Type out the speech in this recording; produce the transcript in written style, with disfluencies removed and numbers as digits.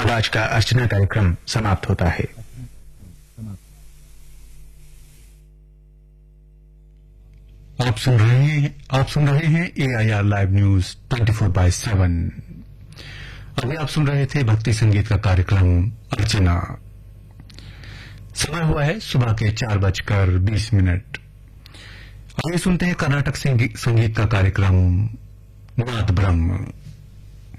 आज का अर्चना कार्यक्रम समाप्त होता है। आप सुन रहे हैं AIR लाइव न्यूज 24/7। अभी आप सुन रहे थे भक्ति संगीत का कार्यक्रम अर्चना। समय हुआ है सुबह के 4:20। आइए सुनते हैं कर्नाटक संगीत का कार्यक्रम नाद ब्रह्म।